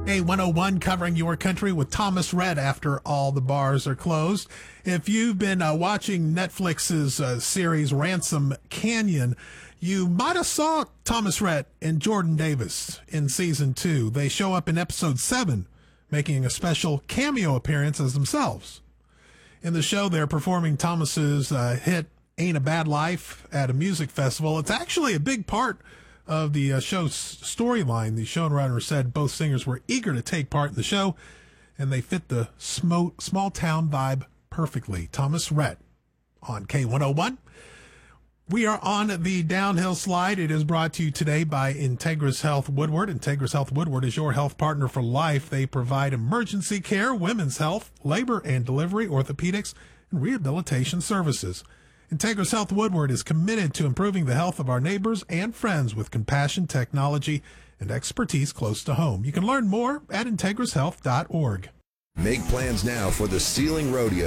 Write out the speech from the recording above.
A101 covering your country with Thomas Rhett after all the bars are closed. If you've been watching Netflix's series Ransom Canyon, you might have saw Thomas Rhett and Jordan Davis in season 2. They show up in episode 7, making a special cameo appearance as themselves. In the show, they're performing Thomas's hit Ain't a Bad Life at a music festival. It's actually a big part of the show's storyline. The showrunner said both singers were eager to take part in the show, and they fit the small town vibe perfectly. Thomas Rhett on K101. We are on the downhill slide. It is brought to you today by Integris Health Woodward. Integris Health Woodward is your health partner for life. They provide emergency care, women's health, labor and delivery, orthopedics, and rehabilitation services. Integris Health Woodward is committed to improving the health of our neighbors and friends with compassion, technology, and expertise close to home. You can learn more at integrishealth.org. Make plans now for the Ceiling Rodeo.